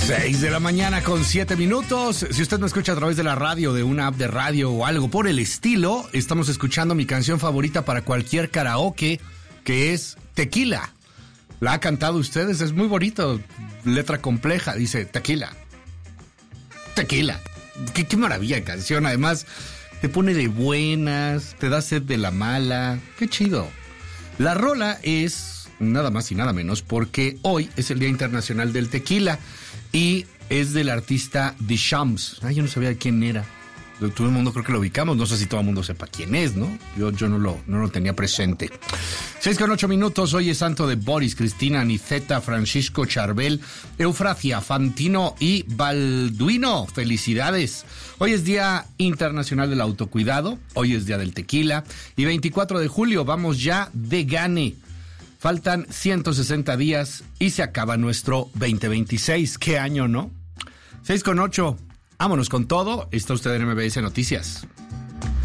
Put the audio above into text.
6:07 a.m. Si usted me escucha a través de la radio, de una app de radio o algo por el estilo, estamos escuchando mi canción favorita para cualquier karaoke, que es Tequila. ¿La ha cantado ustedes? Es muy bonito. Letra compleja, dice Tequila. Tequila. Qué maravilla de canción. Además, te pone de buenas, te da sed de la mala. Qué chido. La rola es nada más y nada menos porque hoy es el Día Internacional del Tequila y es del artista Deschamps. Yo no sabía quién era. Todo el mundo creo que lo ubicamos. No sé si todo el mundo sepa quién es, ¿no? Yo no lo tenía presente. 6:08. Hoy es santo de Boris, Cristina, Niceta, Francisco, Charbel, Eufrasia, Fantino y Balduino. ¡Felicidades! Hoy es Día Internacional del Autocuidado. Hoy es Día del Tequila. Y 24 de julio vamos ya de gane. Faltan 160 días y se acaba nuestro 2026. ¿Qué año, no? 6:08. Vámonos con todo. Está usted en MBS Noticias.